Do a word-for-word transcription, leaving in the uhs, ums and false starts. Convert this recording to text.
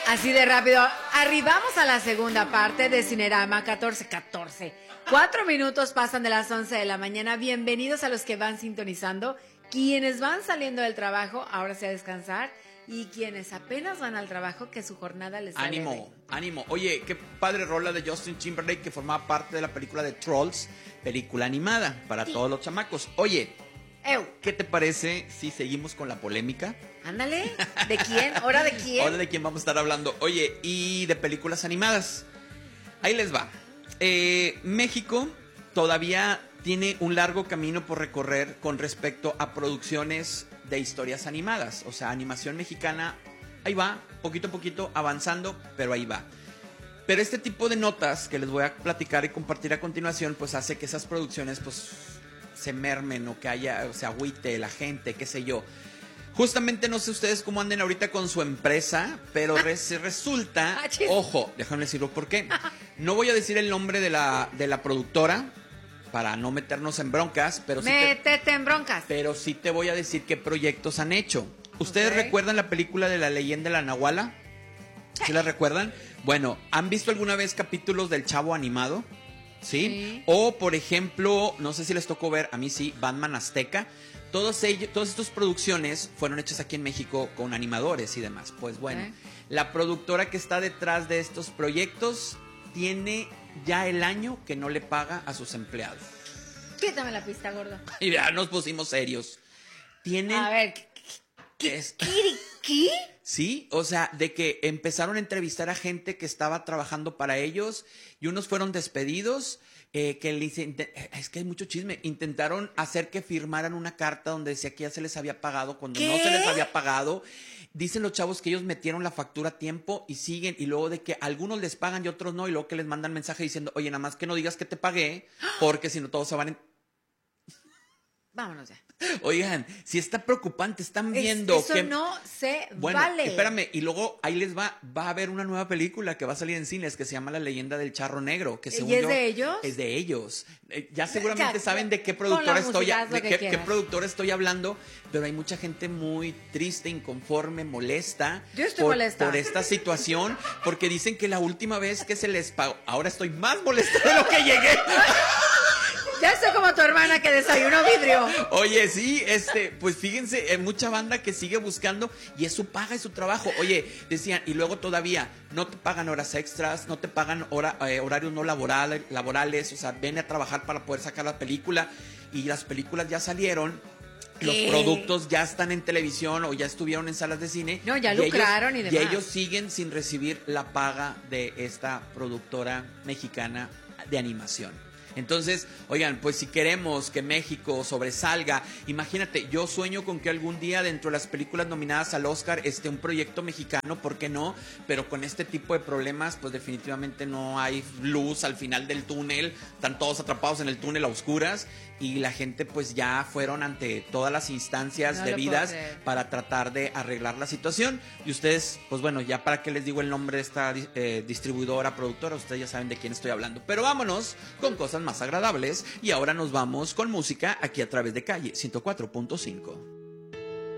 Así de rápido. Arribamos a la segunda parte de Cinerama catorce catorce. Cuatro minutos pasan de las once de la mañana. Bienvenidos a los que van sintonizando. Quienes van saliendo del trabajo, ahora sí a descansar. Y quienes apenas van al trabajo, que su jornada les sale Ánimo, de... ánimo. Oye, qué padre rola de Justin Timberlake que formaba parte de la película de Trolls, película animada para sí. todos los chamacos. Oye, Ew. ¿qué te parece si seguimos con la polémica? Ándale, ¿de quién? ¿Hora de quién? Ahora de quién vamos a estar hablando. Oye, y de películas animadas. Ahí les va. Eh, México todavía tiene un largo camino por recorrer con respecto a producciones de historias animadas. O sea, animación mexicana, ahí va, poquito a poquito avanzando, pero ahí va. Pero este tipo de notas que les voy a platicar y compartir a continuación, pues hace que esas producciones pues se mermen o que haya, o se agüite la gente, qué sé yo. Justamente no sé ustedes cómo anden ahorita con su empresa, pero res, resulta, ojo, déjame decirlo por qué. No voy a decir el nombre de la, de la productora para no meternos en broncas, pero sí Métete te, en broncas. Pero sí te voy a decir qué proyectos han hecho. ¿Ustedes Okay. recuerdan la película de La Leyenda de la Nahuala? ¿Sí la recuerdan? Bueno, ¿han visto alguna vez capítulos del Chavo animado? ¿Sí? Sí. O, por ejemplo, no sé si les tocó ver, a mí sí, Batman Azteca. Todos ellos, todas estas producciones fueron hechas aquí en México con animadores y demás. Pues bueno, Okay. la productora que está detrás de estos proyectos tiene ya el año que no le paga a sus empleados. Quítame la pista, gordo. Y ya nos pusimos serios. Tienen... A ver, ¿qué? Es- ¿Qué? ¿Qué? Sí, o sea, de que empezaron a entrevistar a gente que estaba trabajando para ellos y unos fueron despedidos, eh, que le dicen, es que hay mucho chisme, intentaron hacer que firmaran una carta donde decía que ya se les había pagado cuando ¿Qué? no se les había pagado. Dicen los chavos que ellos metieron la factura a tiempo y siguen, y luego de que algunos les pagan y otros no, y luego que les mandan mensaje diciendo, oye, nada más que no digas que te pagué, porque si no todos se van en... Vámonos ya. Oigan, si está preocupante, están viendo Es, eso que... no se Bueno, vale. espérame, y luego ahí les va, va a haber una nueva película que va a salir en cines que se llama La Leyenda del Charro Negro, que según ¿Y es yo, de ellos? es de ellos. Eh, ya seguramente Ya, saben de qué pon productora la estoy, música, haz lo de que qué, quieras. qué productora estoy hablando, pero hay mucha gente muy triste, inconforme, molesta. Yo estoy por, molesta. por esta situación, porque dicen que la última vez que se les pagó, ahora estoy más molesta de lo que llegué. Ya estoy como tu hermana que desayunó vidrio. Oye, sí, este, pues fíjense, hay mucha banda que sigue buscando y es su paga, es su trabajo. Oye, decían, y luego todavía no te pagan horas extras, no te pagan hora, eh, horarios no laborales, laborales, o sea, ven a trabajar para poder sacar la película y las películas ya salieron. ¿Qué? Los productos ya están en televisión o ya estuvieron en salas de cine. No, ya y lucraron ellos, y demás. Y ellos siguen sin recibir la paga de esta productora mexicana de animación. Entonces, oigan, pues si queremos que México sobresalga, imagínate, yo sueño con que algún día dentro de las películas nominadas al Oscar esté un proyecto mexicano, ¿por qué no? Pero con este tipo de problemas, pues definitivamente no hay luz al final del túnel, están todos atrapados en el túnel a oscuras y la gente pues ya fueron ante todas las instancias No lo debidas puedo creer. para tratar de arreglar la situación. Y ustedes, pues bueno, ya para qué les digo el nombre de esta eh, distribuidora, productora, ustedes ya saben de quién estoy hablando. Pero vámonos con cosas más agradables y ahora nos vamos con música aquí a través de Calle ciento cuatro punto cinco.